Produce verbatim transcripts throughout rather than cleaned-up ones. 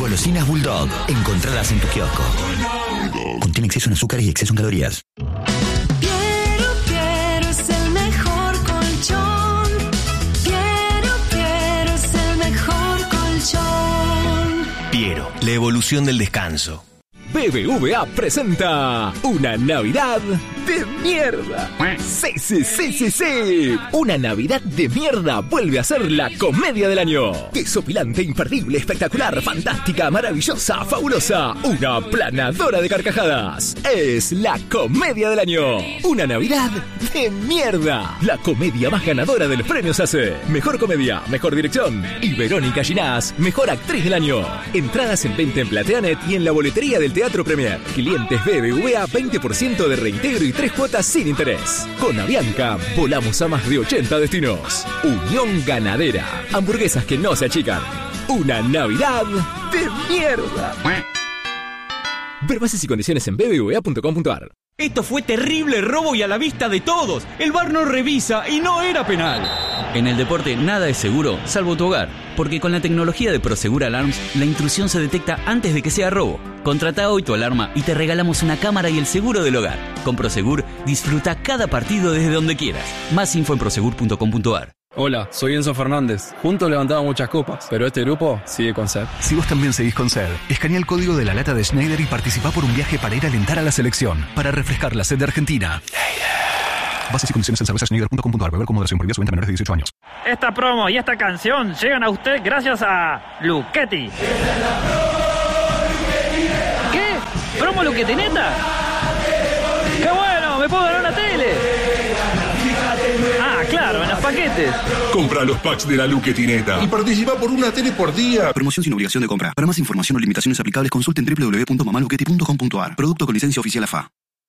Golosinas Bulldog. Encontradas en tu kiosco. Contiene exceso en azúcares y exceso en calorías. Piero, Piero es el mejor colchón. Piero, Piero es el mejor colchón. Piero, la evolución del descanso. B B V A presenta una Navidad de mierda. Sí, sí, sí, sí, sí. Una Navidad de mierda vuelve a ser la comedia del año. Desopilante, imperdible, espectacular, fantástica, maravillosa, fabulosa. Una planadora de carcajadas. Es la comedia del año. Una Navidad de mierda. La comedia más ganadora de los premios A C E. Mejor comedia, mejor dirección. Y Verónica Ginás, mejor actriz del año. Entradas en venta en Plateanet y en la boletería del Teatro Premier. Clientes B B V A, veinte por ciento de reintegro y tres cuotas sin interés. Con Avianca, volamos a más de ochenta destinos. Unión Ganadera. Hamburguesas que no se achican. Una Navidad de mierda. Ver bases y condiciones en b b v a punto com punto a r. Esto fue terrible robo y a la vista de todos. El V A R no revisa y no era penal. En el deporte nada es seguro, salvo tu hogar. Porque con la tecnología de Prosegur Alarms, la intrusión se detecta antes de que sea robo. Contrata hoy tu alarma y te regalamos una cámara y el seguro del hogar. Con Prosegur, disfruta cada partido desde donde quieras. Más info en prosegur punto com punto a r. Hola, soy Enzo Fernández. Juntos levantamos muchas copas, pero este grupo sigue con sed. Si vos también seguís con sed, escanea el código de la lata de Schneider y participá por un viaje para ir a alentar a la selección, para refrescar la sed de Argentina. Bases y condiciones en cerveza schneider punto com punto a r. Beber con moderación. Prohibida su venta a menores de dieciocho años. Esta promo y esta canción llegan a usted gracias a Luchetti. ¿Qué? ¿Promo Luchetti neta? ¡Qué bueno! ¡Me puedo ganar una tele! Ah, claro, en los paquetes. Compra los packs de la Luchetineta y participa por una tele por día. Promoción sin obligación de compra. Para más información o limitaciones aplicables, consulten doble u doble u doble u punto mamaluchetti punto com punto a r. Producto con licencia oficial A F A.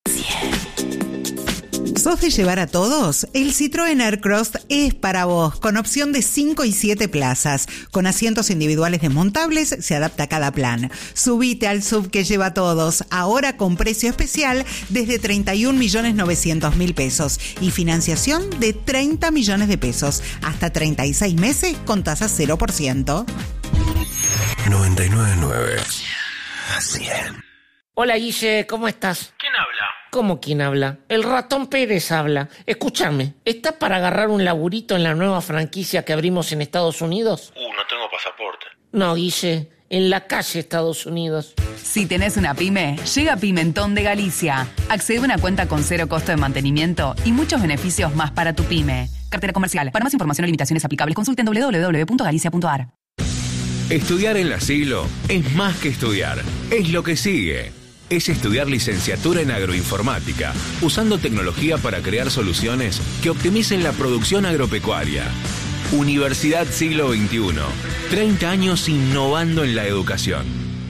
¿Sos de llevar a todos? El Citroën Aircross es para vos, con opción de cinco y siete plazas. Con asientos individuales desmontables, se adapta a cada plan. Subite al sub que lleva a todos, ahora con precio especial desde treinta y un millones novecientos mil pesos y financiación de treinta millones de pesos, hasta treinta y seis meses con tasa cero por ciento. noventa y nueve punto nueve. cien. Hola Guille, ¿cómo estás? ¿Quién habla? ¿Cómo quién habla? El ratón Pérez habla. Escúchame, ¿estás para agarrar un laburito en la nueva franquicia que abrimos en Estados Unidos? Uh, no tengo pasaporte. No, Guille, en la calle Estados Unidos. Si tenés una pyme, llega Pimentón de Galicia. Accede a una cuenta con cero costo de mantenimiento y muchos beneficios más para tu pyme. Cartera comercial. Para más información o limitaciones aplicables, consulten doble u doble u doble u punto galicia punto a r. Estudiar en la Siglo es más que estudiar. Es lo que sigue. Es estudiar licenciatura en agroinformática, usando tecnología para crear soluciones que optimicen la producción agropecuaria. Universidad Siglo veintiuno. treinta años innovando en la educación.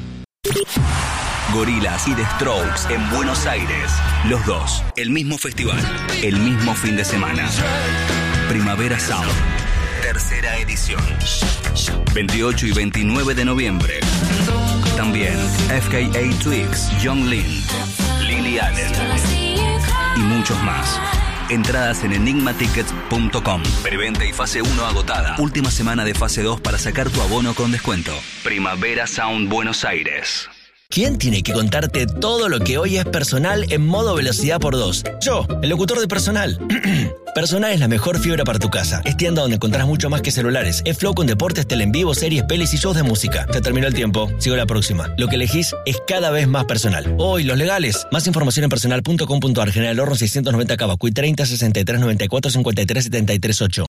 Gorillaz y The Strokes en Buenos Aires. Los dos. El mismo festival. El mismo fin de semana. Primavera Sound. Tercera edición. veintiocho y veintinueve de noviembre. También F K A Twigs, Young Lin, Lily Allen y muchos más. Entradas en enigma tickets punto com. Preventa y fase uno agotada. Última semana de fase dos para sacar tu abono con descuento. Primavera Sound Buenos Aires. ¿Quién tiene que contarte todo lo que hoy es Personal en modo velocidad por dos? Yo, el locutor de Personal. Personal es la mejor fibra para tu casa. Es tienda donde encontrás mucho más que celulares. Es flow con deportes, tele en vivo, series, pelis y shows de música. Se terminó el tiempo. Sigo la próxima. Lo que elegís es cada vez más Personal. Hoy, los legales. Más información en personal punto com punto a r. General Horno seiscientos noventa Cavacuy treinta sesenta y tres noventa y cuatro cincuenta y tres setenta y tres ocho.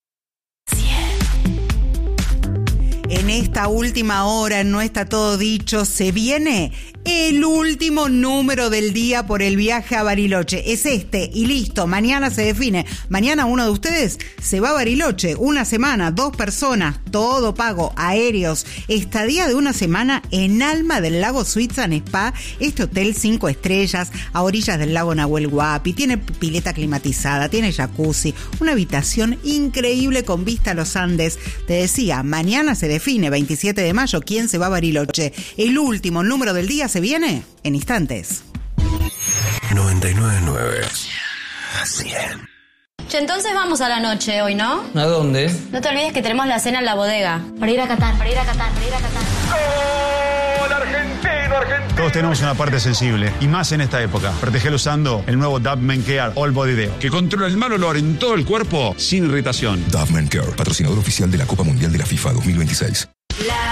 En esta última hora, no está todo dicho, se viene el último número del día por el viaje a Bariloche. Es este y listo, mañana se define. Mañana uno de ustedes se va a Bariloche, una semana, dos personas, todo pago, aéreos, estadía de una semana en Alma del Lago Suites and Spa, este hotel cinco estrellas a orillas del lago Nahuel Huapi, tiene pileta climatizada, tiene jacuzzi, una habitación increíble con vista a los Andes. Te decía, mañana se define, veintisiete de mayo, quién se va a Bariloche. El último número del día se viene en instantes. noventa y nueve punto nueve. cien. Che, entonces vamos a la noche hoy, ¿no? ¿A dónde? No te olvides que tenemos la cena en la bodega. Para ir a Qatar, para ir a Qatar, para ir a Qatar. ¡Gol argentino, argentino! Todos tenemos una parte sensible, y más en esta época. Protegelo usando el nuevo Dove Men Care All Body Deo, que controla el mal olor en todo el cuerpo sin irritación. Dove Men Care, patrocinador oficial de la Copa Mundial de la FIFA dos mil veintiséis.